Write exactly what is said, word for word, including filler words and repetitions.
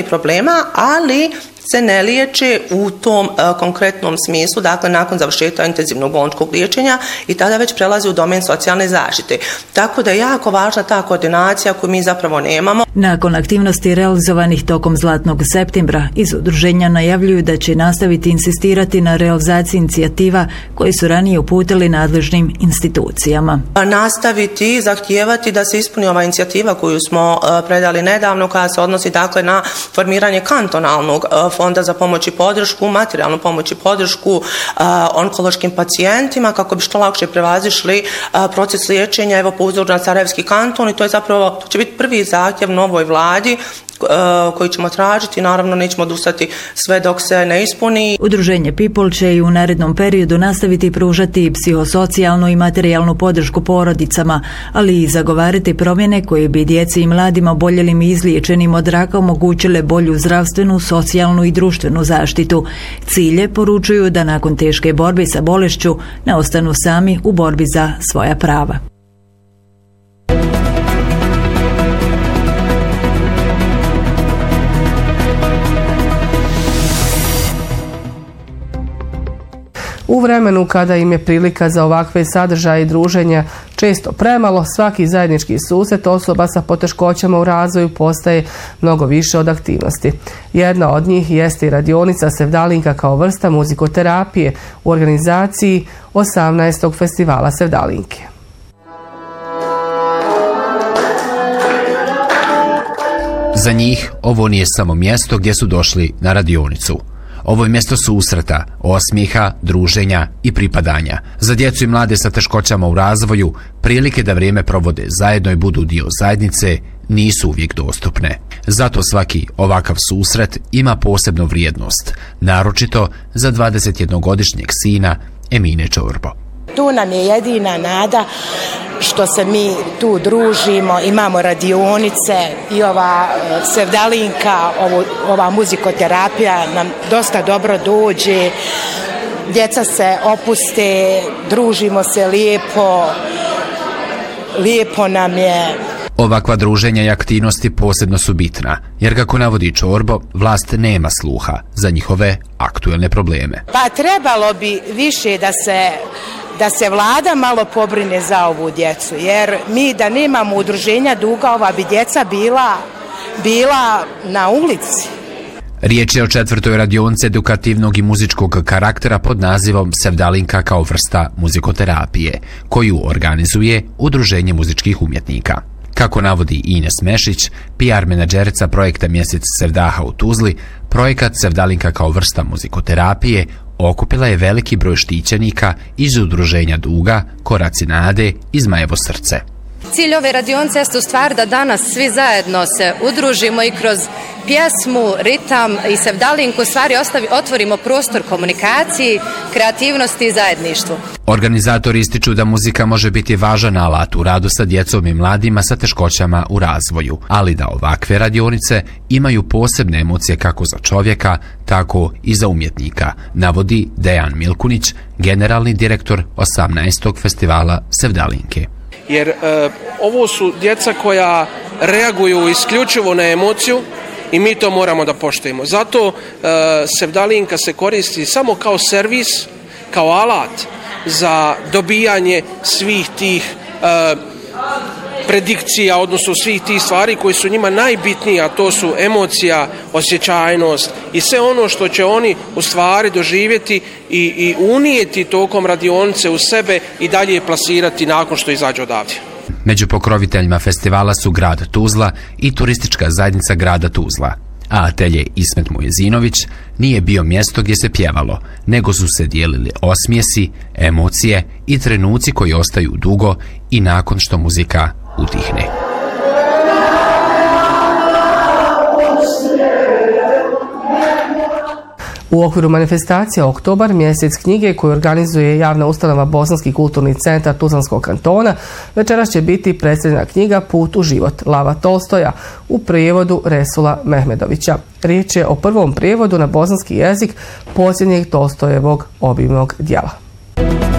problema, ali se ne liječe u tom uh, konkretnom smislu, dakle nakon završetka intenzivnog bolničkog liječenja i tada već prelazi u domen socijalne zaštite. Tako da je jako važna ta koordinacija koju mi zapravo nemamo. Nakon aktivnosti realizovanih tokom Zlatnog septembra, iz udruženja najavljuju da će nastaviti insistirati na realizaciji inicijativa koje su ranije uputili nadležnim institucijama. Nastaviti i zahtijevati da se ispuni ova inicijativa koju smo uh, predali nedavno, koja se odnosi dakle na formiranje kantonalnog uh, fonda za pomoć i podršku, materijalnu pomoć i podršku uh, onkološkim pacijentima kako bi što lakše prevazišli uh, proces liječenja, evo po uzoru na Sarajevski kanton, i to je zapravo, to će biti prvi zahtjev novoj vladi koji ćemo tražiti, naravno nećemo odustati sve dok se ne ispuni. Udruženje People će i u narednom periodu nastaviti pružati psihosocijalnu i materijalnu podršku porodicama, ali i zagovarati promjene koje bi djeci i mladima oboljelim i izliječenim od raka omogućile bolju zdravstvenu, socijalnu i društvenu zaštitu. Cilje poručuju da nakon teške borbe sa bolešću ne ostanu sami u borbi za svoja prava. U vremenu kada im je prilika za ovakve sadržaje i druženja često premalo, svaki zajednički susret osoba sa poteškoćama u razvoju postaje mnogo više od aktivnosti. Jedna od njih jeste i radionica Sevdalinka kao vrsta muzikoterapije u organizaciji osamnaestog festivala Sevdalinke. Za njih ovo nije samo mjesto gdje su došli na radionicu. Ovo je mjesto susreta, osmijeha, druženja i pripadanja. Za djecu i mlade sa teškoćama u razvoju, prilike da vrijeme provode zajedno i budu dio zajednice nisu uvijek dostupne. Zato svaki ovakav susret ima posebnu vrijednost, naročito za dvadesetjednogodišnjeg sina Emine Čorbo. Tu nam je jedina nada što se mi tu družimo, imamo radionice i ova Sevdalinka, ovo, ova muzikoterapija nam dosta dobro dođe, djeca se opuste, družimo se lijepo, lijepo nam je. Ovakva druženja i aktivnosti posebno su bitna, jer kako navodi Čorbo, vlast nema sluha za njihove aktuelne probleme. Pa trebalo bi više da se da se vlada malo pobrine za ovu djecu, jer mi da nemamo udruženja duga, ova bi djeca bila, bila na ulici. Riječ je o četvrtoj radionici edukativnog i muzičkog karaktera pod nazivom Sevdalinka kao vrsta muzikoterapije, koju organizuje Udruženje muzičkih umjetnika. Kako navodi Ines Mešić, P R menadžerica projekta Mjesec Sevdaha u Tuzli, projekat Sevdalinka kao vrsta muzikoterapije okupila je veliki broj štićenika iz Udruženja Duga, Koraci nade i Zmajevo srce. Cilj ove radionice jeste u stvari da danas svi zajedno se udružimo i kroz pjesmu, ritam i Sevdalinku u stvari ostavi, otvorimo prostor komunikaciji, kreativnosti i zajedništvu. Organizatori ističu da muzika može biti važan alat u radu sa djecom i mladima sa teškoćama u razvoju, ali da ovakve radionice imaju posebne emocije kako za čovjeka, tako i za umjetnika, navodi Dejan Milkunić, generalni direktor osamnaestog festivala Sevdalinke. Jer e, ovo su djeca koja reaguju isključivo na emociju i mi to moramo da poštujemo. Zato e, Sevdalinka se koristi samo kao servis, kao alat za dobijanje svih tih e, predikcija, odnosno svih tih stvari koji su njima najbitnije, a to su emocija, osjećajnost i sve ono što će oni u stvari doživjeti i, i unijeti tokom radionice u sebe i dalje plasirati nakon što izađe odavdje. Među pokroviteljima festivala su grad Tuzla i turistička zajednica grada Tuzla. A atelje Ismet Mujezinović nije bio mjesto gdje se pjevalo, nego su se dijelili osmijesi, emocije i trenuci koji ostaju dugo i nakon što muzika utihne. U okviru manifestacija Oktobar, mjesec knjige koju organizuje javna ustanova Bosanski kulturni centar Tuzlanskog kantona, večeras će biti predstavljena knjiga Put u život Lava Tolstoja u prijevodu Resula Mehmedovića. Riječ je o prvom prijevodu na bosanski jezik posljednjeg Tolstojevog obimnog djela.